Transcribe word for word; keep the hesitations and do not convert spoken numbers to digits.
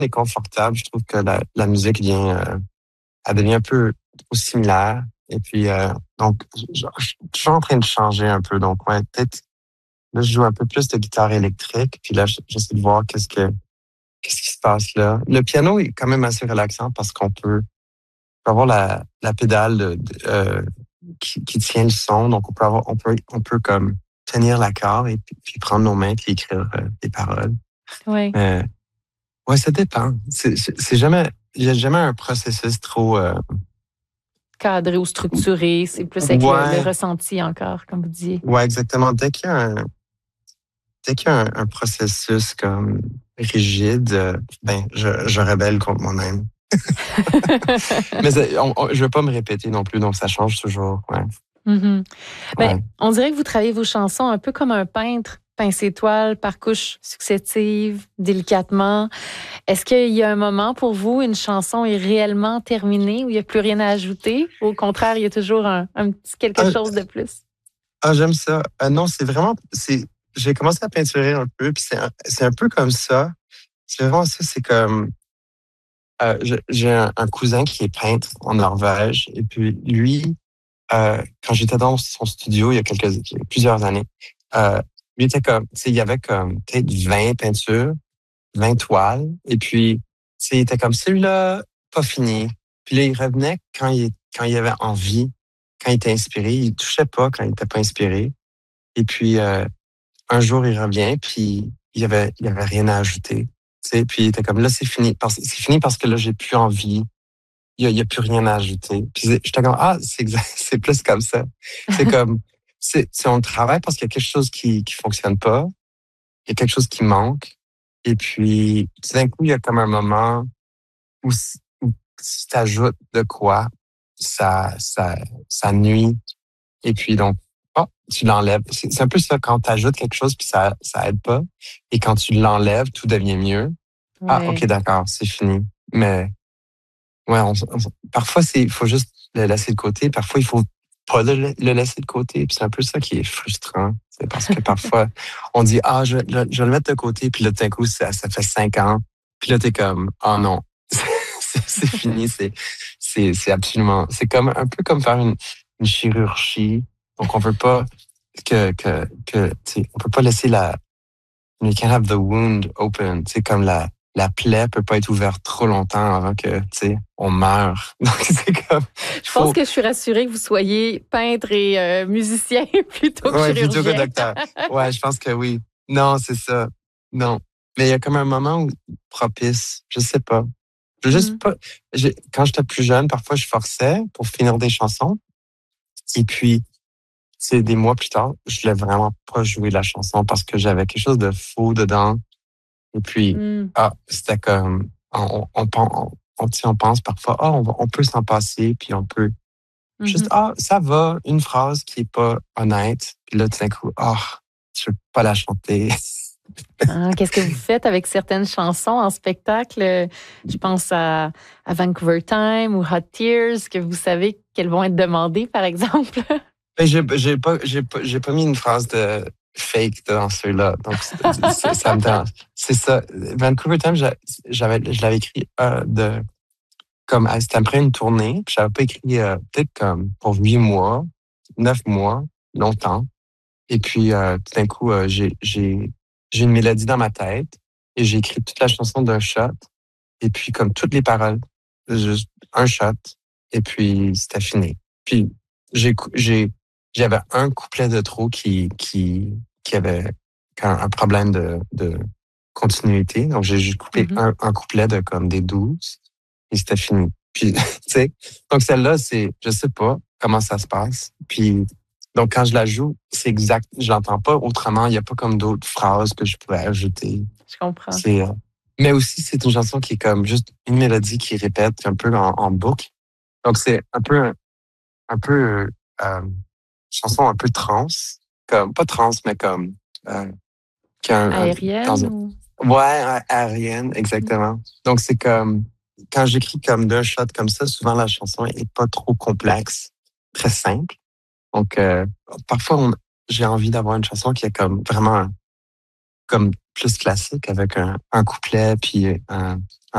est confortable, je trouve que la, la musique vient, euh, elle devient un peu trop similaire. Et puis, euh, donc, je, je, je suis toujours en train de changer un peu. Donc, ouais, peut-être, là, je joue un peu plus de guitare électrique. Puis là, j'essaie de voir qu'est-ce que, qu'est-ce qui se passe là. Le piano est quand même assez relaxant parce qu'on peut, peut avoir la, la pédale de, de, euh, qui, qui tient le son. Donc, on peut avoir, on peut, on peut comme tenir l'accord et puis, puis prendre nos mains puis écrire euh, des paroles. Oui. Euh, ouais, ça dépend. C'est, c'est c'est jamais, il n'y a jamais un processus trop. Euh, Cadré ou structuré, c'est plus avec le, le ouais, ressenti encore, comme vous disiez. ouais, exactement. Dès qu'il y a un, dès qu'il y a un, un processus comme rigide, euh, ben, je, je rebelle contre moi-même. Mais ça- on, on- je veux pas me répéter non plus, donc ça change toujours. Ouais, Mhm. Ben, ouais. on dirait que vous travaillez vos chansons un peu comme un peintre, pince ses toiles par couches successives, délicatement. Est-ce qu'il y a un moment pour vous, une chanson est réellement terminée, où il n'y a plus rien à ajouter? Ou au contraire, il y a toujours un, un petit quelque Ah, chose de plus? ah, j'aime ça. Ah, non, c'est vraiment, c'est, j'ai commencé à peinturer un peu, puis c'est un, c'est un peu comme ça. C'est vraiment ça, c'est comme, euh, je- j'ai un, un cousin qui est peintre en Norvège, et puis lui, euh, quand j'étais dans son studio il y a quelques, il y a plusieurs années, euh, lui était comme, tu sais, il y avait comme peut-être vingt peintures, vingt toiles, et puis, tu sais, il était comme celui-là, pas fini. Puis là, il revenait quand il, quand il avait envie, quand il était inspiré, il touchait pas quand il était pas inspiré. Et puis, euh, un jour, il revient, puis il y avait, il y avait rien à ajouter. Tu sais, puis il était comme, là, c'est fini. Parce, c'est fini parce que là, j'ai plus envie. Il y a, il y a plus rien à ajouter. Puis c'est- j'étais comme, ah, c'est exact, c'est plus comme ça. C'est comme, c'est, c'est on travaille parce qu'il y a quelque chose qui, qui fonctionne pas. Il y a quelque chose qui manque. Et puis, tout d'un coup, il y a comme un moment où, si- où si t'ajoutes de quoi, ça, ça, ça nuit. Et puis donc, oh, tu l'enlèves. C'est c'est un peu ça quand tu ajoutes quelque chose puis ça ça aide pas. Et quand tu l'enlèves, tout devient mieux. Ah, ok, Oui. d'accord, c'est fini. Mais ouais, on, on- parfois c'est, il faut juste le laisser de côté. Parfois il faut pas le, le laisser de côté. Puis c'est un peu ça qui est frustrant. C'est parce que parfois on dit ah je, je, je vais le mettre de côté puis là tout d'un coup ça, ça fait cinq ans. Puis là t'es comme oh non c'est c'est fini. C'est c'est c'est absolument c'est comme un peu comme faire une une chirurgie. Donc on veut pas que que que tu sais, on peut pas laisser la you can't have the wound open. C'est comme la la plaie peut pas être ouverte trop longtemps avant que tu sais on meurt. Donc c'est comme il Je pense faut que je suis rassurée que vous soyez peintre et euh, musicien plutôt que ouais plutôt que chirurgien. docteur. Ouais, je pense que oui. Non, c'est ça. Non. Mais il y a comme un moment où propice, je sais pas. Je veux juste Mhm. pas. j'ai- Quand j'étais plus jeune, parfois je forçais pour finir des chansons. Et puis, c'est des mois plus tard, je voulais vraiment pas jouer la chanson parce que j'avais quelque chose de faux dedans. Et puis, Mm. ah, c'était comme, on, on, pen- on, on, tu sais, on pense parfois, ah, on, va- on peut s'en passer, puis on peut juste, Mhm. ah, ça va, une phrase qui est pas honnête. Puis là, tout d'un coup, ah, je veux pas la chanter. Ah, qu'est-ce que vous faites avec certaines chansons en spectacle? Je pense à, à Vancouver Time ou Hot Tears, que vous savez qu'elles vont être demandées, par exemple. Mais j'ai, j'ai pas, j'ai pas, j'ai pas mis une phrase de fake dans ceux-là. Donc, c'est- c'est- ça me dérange. C'est ça. Vancouver Time, j'a- j'avais, je l'avais écrit euh, de, comme, ah, c'était après une tournée. Puis j'avais pas écrit, euh, peut-être comme pour huit mois, neuf mois, longtemps. Et puis, euh, tout d'un coup, euh, j'ai, j'ai, j'ai une mélodie dans ma tête et j'ai écrit toute la chanson d'un shot. Et puis, comme toutes les paroles, juste un shot. Et puis, c'était fini. Puis, j'ai, cou- j'ai, j'avais un couplet de trop qui, qui, qui avait un, un problème de, de continuité. Donc, j'ai juste coupé Mhm. un, un couplet de comme des douze et c'était fini. Puis, tu sais, donc celle-là, c'est, je sais pas comment ça se passe. Puis, donc, quand je la joue, c'est exact. Je l'entends pas autrement. Il y a pas comme d'autres phrases que je pourrais ajouter. Je comprends. C'est, euh, mais aussi, c'est une chanson qui est comme juste une mélodie qui répète un peu en, en boucle. Donc, c'est un peu, un peu, euh, euh, chanson un peu trans, comme, pas trans, mais comme, euh, qu'un, un- dans Aérienne un, ou... ouais, a- aérienne, exactement. Donc, c'est comme, quand j'écris comme d'un shot comme ça, souvent la chanson est pas trop complexe, très simple. Donc, euh, parfois, on- j'ai envie d'avoir une chanson qui est comme vraiment, comme plus classique avec un, un couplet puis un,